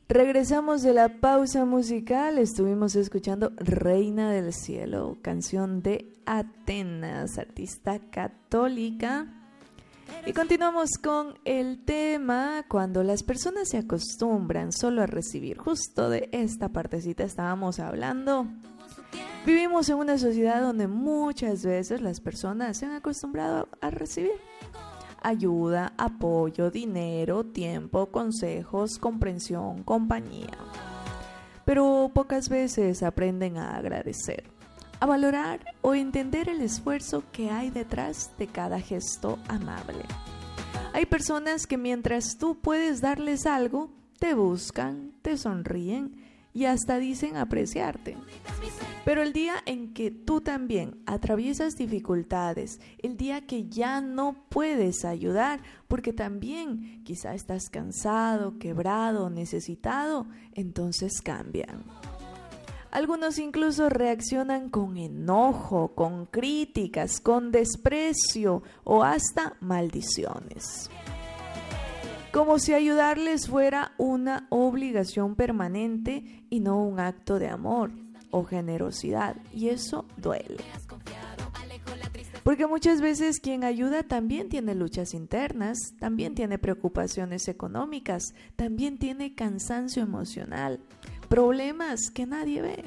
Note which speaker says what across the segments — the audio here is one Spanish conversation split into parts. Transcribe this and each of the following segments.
Speaker 1: Regresamos de la pausa musical, estuvimos escuchando Reina del Cielo, canción de Atenas, artista católica. Y continuamos con el tema, cuando las personas se acostumbran solo a recibir. Justo de esta partecita estábamos hablando. Vivimos en una sociedad donde muchas veces las personas se han acostumbrado a recibir ayuda, apoyo, dinero, tiempo, consejos, comprensión, compañía. Pero pocas veces aprenden a agradecer, a valorar o entender el esfuerzo que hay detrás de cada gesto amable. Hay personas que mientras tú puedes darles algo, te buscan, te sonríen y hasta dicen apreciarte. Pero el día en que tú también atraviesas dificultades, el día que ya no puedes ayudar, porque también quizá estás cansado, quebrado, necesitado, entonces cambian. Algunos incluso reaccionan con enojo, con críticas, con desprecio o hasta maldiciones. Como si ayudarles fuera una obligación permanente y no un acto de amor o generosidad, y eso duele. Porque muchas veces quien ayuda también tiene luchas internas, también tiene preocupaciones económicas, también tiene cansancio emocional, problemas que nadie ve.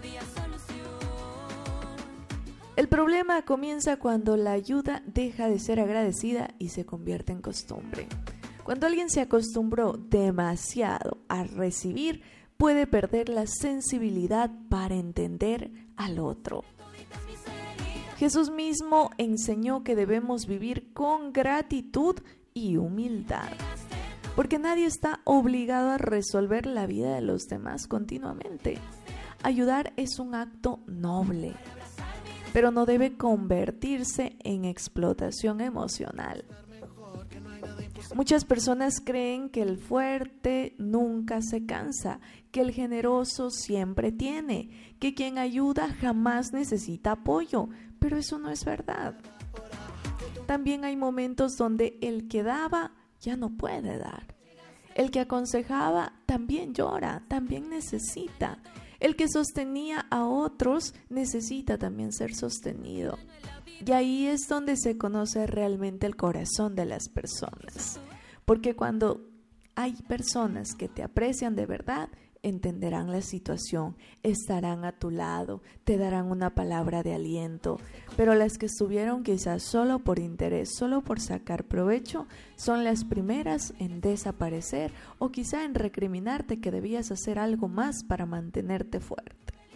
Speaker 1: El problema comienza cuando la ayuda deja de ser agradecida y se convierte en costumbre. Cuando alguien se acostumbró demasiado a recibir, puede perder la sensibilidad para entender al otro. Jesús mismo enseñó que debemos vivir con gratitud y humildad, porque nadie está obligado a resolver la vida de los demás continuamente. Ayudar es un acto noble, pero no debe convertirse en explotación emocional. Muchas personas creen que el fuerte nunca se cansa, que el generoso siempre tiene, que quien ayuda jamás necesita apoyo, pero eso no es verdad. También hay momentos donde el que daba ya no puede dar. El que aconsejaba también llora, también necesita. El que sostenía a otros necesita también ser sostenido. Y ahí es donde se conoce realmente el corazón de las personas. Porque cuando hay personas que te aprecian de verdad, entenderán la situación, estarán a tu lado, te darán una palabra de aliento. Pero las que estuvieron quizás solo por interés, solo por sacar provecho, son las primeras en desaparecer o quizá en recriminarte que debías hacer algo más para mantenerte fuerte.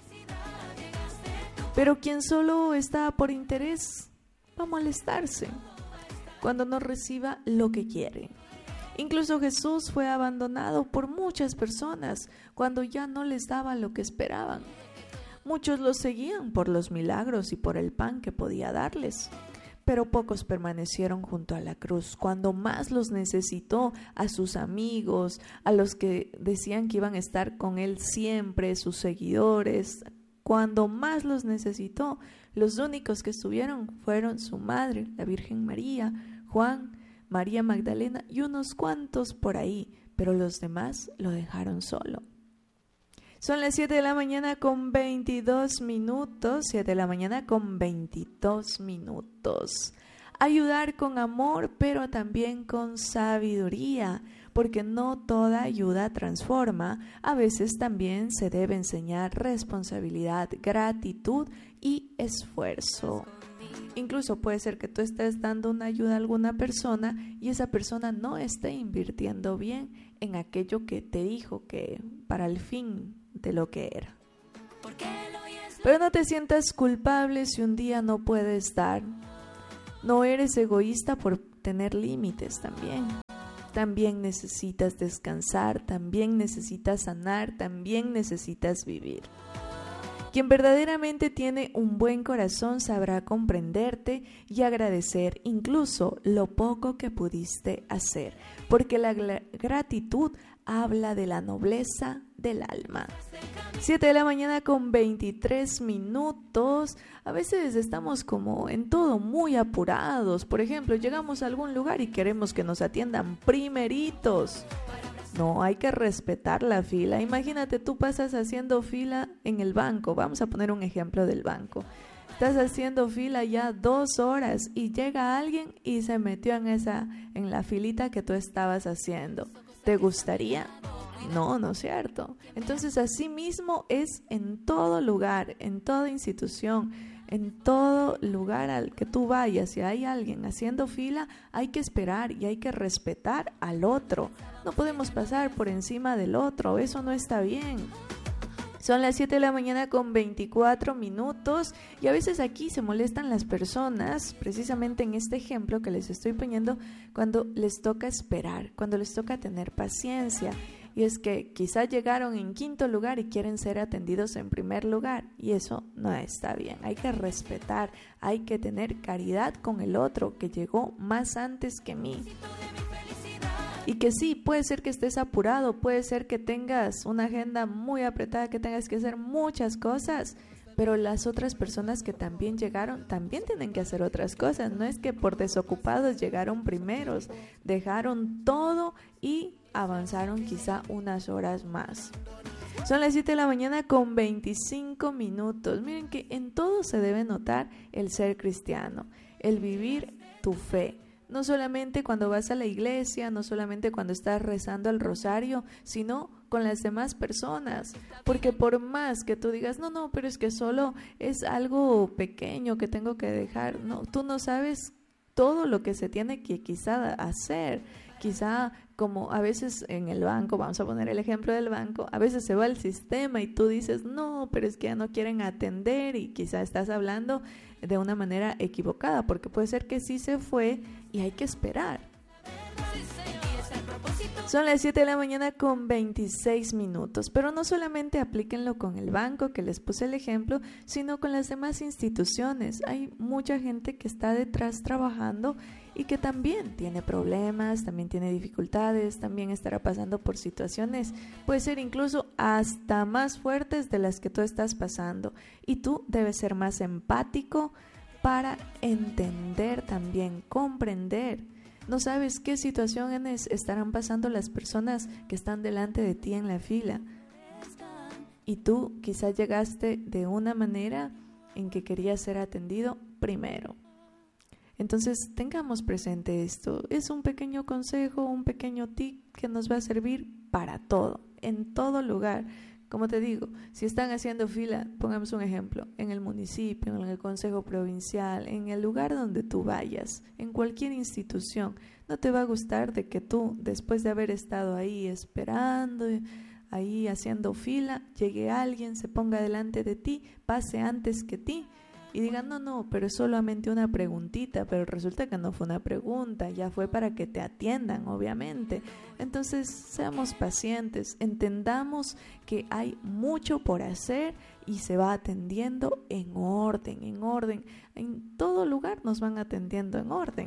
Speaker 1: Pero quien solo está por interés va a molestarse cuando no reciba lo que quiere. Incluso Jesús fue abandonado por muchas personas cuando ya no les daba lo que esperaban. Muchos lo seguían por los milagros y por el pan que podía darles, pero pocos permanecieron junto a la cruz cuando más los necesitó, a sus amigos, a los que decían que iban a estar con él siempre, sus seguidores. Cuando más los necesitó, los únicos que estuvieron fueron su madre, la Virgen María, Juan, María Magdalena y unos cuantos por ahí, pero los demás lo dejaron solo. Son las 7 de la mañana con 22 minutos, 7 de la mañana con 22 minutos. Ayudar con amor, pero también con sabiduría, porque no toda ayuda transforma. A veces también se debe enseñar responsabilidad, gratitud y esfuerzo. Incluso puede ser que tú estés dando una ayuda a alguna persona y esa persona no esté invirtiendo bien en aquello que te dijo que para el fin de lo que era. Pero no te sientas culpable si un día no puedes dar. No eres egoísta por tener límites también. También necesitas descansar, también necesitas sanar, también necesitas vivir. Quien verdaderamente tiene un buen corazón sabrá comprenderte y agradecer incluso lo poco que pudiste hacer, porque la gratitud habla de la nobleza del alma. 7 de la mañana con 23 minutos. A veces estamos como en todo muy apurados. Por ejemplo, llegamos a algún lugar y queremos que nos atiendan primeritos. No, hay que respetar la fila. Imagínate, tú pasas haciendo fila en el banco. Vamos a poner un ejemplo del banco. Estás haciendo fila ya 2 horas y llega alguien y se metió en la filita que tú estabas haciendo. ¿Te gustaría? No, no es cierto. Entonces, así mismo es en todo lugar, en toda institución, en todo lugar al que tú vayas. Si hay alguien haciendo fila, hay que esperar y hay que respetar al otro. No podemos pasar por encima del otro, eso no está bien. Son las 7 de la mañana con 24 minutos y a veces aquí se molestan las personas, precisamente en este ejemplo que les estoy poniendo, cuando les toca esperar, cuando les toca tener paciencia. Y es que quizás llegaron en 5º lugar y quieren ser atendidos en primer lugar y eso no está bien. Hay que respetar, hay que tener caridad con el otro que llegó más antes que mí. Y que sí, puede ser que estés apurado, puede ser que tengas una agenda muy apretada, que tengas que hacer muchas cosas, pero las otras personas que también llegaron también tienen que hacer otras cosas. No es que por desocupados llegaron primeros, dejaron todo y avanzaron quizá unas horas más. Son las 7 de la mañana con 25 minutos. Miren que en todo se debe notar el ser cristiano, el vivir tu fe. No solamente cuando vas a la iglesia, no solamente cuando estás rezando el rosario, sino con las demás personas. Porque por más que tú digas, no, pero es que solo es algo pequeño que tengo que dejar. No, tú no sabes todo lo que se tiene que quizá hacer. Quizá como a veces en el banco, vamos a poner el ejemplo del banco, a veces se va el sistema y tú dices, no, pero es que ya no quieren atender y quizá estás hablando de una manera equivocada, porque puede ser que sí se fue y hay que esperar. Son las 7 de la mañana con 26 minutos, pero no solamente aplíquenlo con el banco que les puse el ejemplo, sino con las demás instituciones. Hay mucha gente que está detrás trabajando y que también tiene problemas, también tiene dificultades, también estará pasando por situaciones, puede ser incluso hasta más fuertes de las que tú estás pasando. Y tú debes ser más empático para entender también, comprender. No sabes qué situaciones estarán pasando las personas que están delante de ti en la fila. Y tú quizás llegaste de una manera en que querías ser atendido primero. Entonces tengamos presente esto. Es un pequeño consejo, un pequeño tip que nos va a servir para todo, en todo lugar. Como te digo, si están haciendo fila, pongamos un ejemplo, en el municipio, en el consejo provincial, en el lugar donde tú vayas, en cualquier institución, no te va a gustar de que tú, después de haber estado ahí esperando, ahí haciendo fila, llegue alguien, se ponga delante de ti, pase antes que ti y digan, no, pero es solamente una preguntita, pero resulta que no fue una pregunta, ya fue para que te atiendan, obviamente. Entonces, seamos pacientes, entendamos que hay mucho por hacer y se va atendiendo en orden. En todo lugar nos van atendiendo en orden.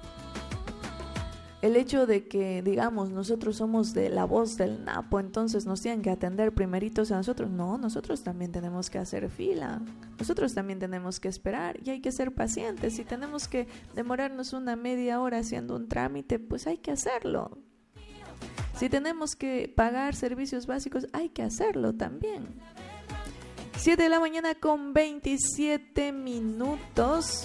Speaker 1: El hecho de que, digamos, nosotros somos de la voz del Napo, entonces nos tienen que atender primeritos a nosotros. No, nosotros también tenemos que hacer fila, nosotros también tenemos que esperar y hay que ser pacientes. Si tenemos que demorarnos una media hora haciendo un trámite, pues hay que hacerlo. Si tenemos que pagar servicios básicos, hay que hacerlo también. 7 de la mañana con 27 minutos.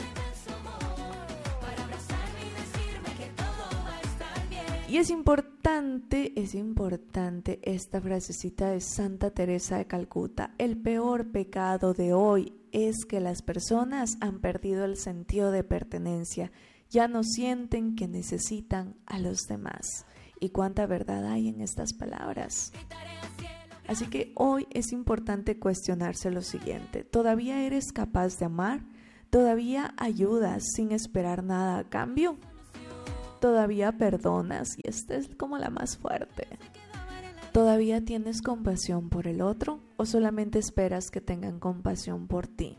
Speaker 1: Y es importante esta frasecita de Santa Teresa de Calcuta. El peor pecado de hoy es que las personas han perdido el sentido de pertenencia. Ya no sienten que necesitan a los demás. ¿Y cuánta verdad hay en estas palabras? Así que hoy es importante cuestionarse lo siguiente. ¿Todavía eres capaz de amar? ¿Todavía ayudas sin esperar nada a cambio? ¿Todavía perdonas? Y esta es como la más fuerte. ¿Todavía tienes compasión por el otro o solamente esperas que tengan compasión por ti?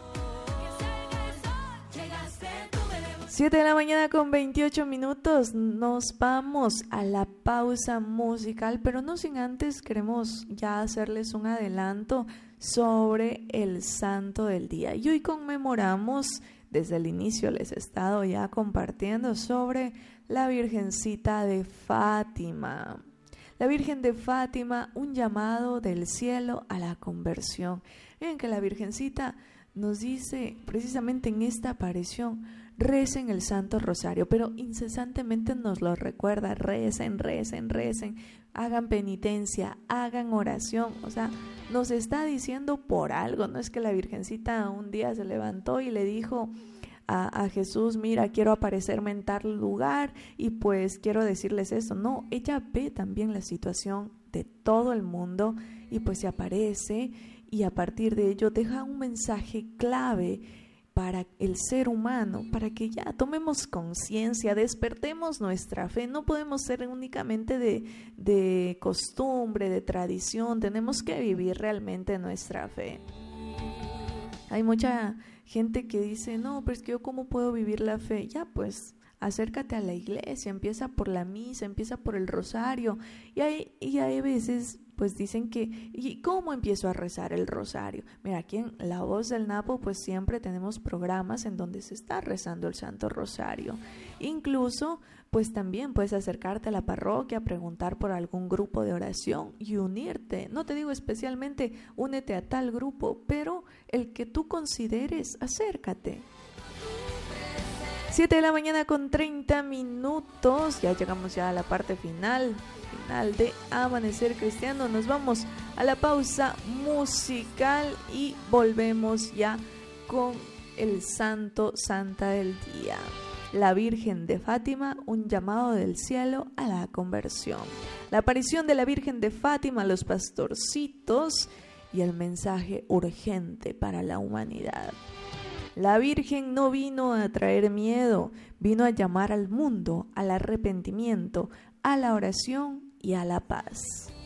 Speaker 1: 7 de la mañana con 28 minutos. Nos vamos a la pausa musical, pero no sin antes queremos ya hacerles un adelanto sobre el santo del día. Y hoy conmemoramos, desde el inicio les he estado ya compartiendo sobre la Virgencita de Fátima. La Virgen de Fátima, un llamado del cielo a la conversión. Miren que la Virgencita nos dice precisamente en esta aparición, recen el Santo Rosario, pero incesantemente nos lo recuerda, recen, hagan penitencia, hagan oración, o sea, nos está diciendo por algo, no es que la Virgencita un día se levantó y le dijo a Jesús, mira, quiero aparecerme en tal lugar y pues quiero decirles eso. No, ella ve también la situación de todo el mundo y pues se aparece y a partir de ello deja un mensaje clave para el ser humano, para que ya tomemos conciencia, despertemos nuestra fe. No podemos ser únicamente de costumbre, de tradición, tenemos que vivir realmente nuestra fe. Hay mucha gente que dice, no, pero es que yo cómo puedo vivir la fe. Ya pues, acércate a la iglesia, empieza por la misa, empieza por el rosario. Y hay veces pues dicen que, ¿y cómo empiezo a rezar el rosario? Mira, aquí en La Voz del Napo pues siempre tenemos programas en donde se está rezando el Santo Rosario. Incluso pues también puedes acercarte a la parroquia, preguntar por algún grupo de oración y unirte. No te digo especialmente únete a tal grupo, pero el que tú consideres, acércate. 7 de la mañana con 30 minutos, ya llegamos ya a la parte final de Amanecer Cristiano. Nos vamos a la pausa musical y volvemos ya con el Santa del día. La Virgen de Fátima, un llamado del cielo a la conversión. La aparición de la Virgen de Fátima a los pastorcitos y el mensaje urgente para la humanidad. La Virgen no vino a traer miedo, vino a llamar al mundo al arrepentimiento, a la oración y a la paz.